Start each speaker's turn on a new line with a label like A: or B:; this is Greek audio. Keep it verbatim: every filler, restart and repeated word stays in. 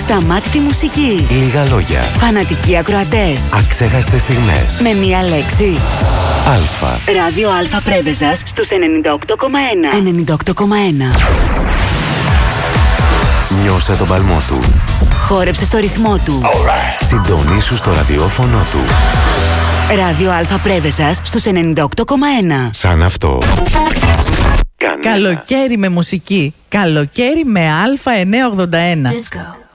A: Ασταμάτητη μουσική.
B: Λίγα λόγια.
A: Φανατικοί ακροατές.
B: Αξέχαστες στιγμές.
A: Με μία λέξη.
B: Αλφα.
A: Ράδιο Αλφα Πρέβεζας στους ενενήντα οκτώ κόμμα ένα. ενενήντα οκτώ κόμμα ένα.
B: Νιώσε τον παλμό του.
A: Χόρεψε στο ρυθμό του.
B: Right. Συντονίσου στο ραδιόφωνο του.
A: Ράδιο Αλφα Πρέβεζας στους ενενήντα οκτώ κόμμα ένα.
B: Σαν αυτό.
C: Καλοκαίρι με μουσική. Καλοκαίρι με Α εννιακόσια ογδόντα ένα.
D: Disco.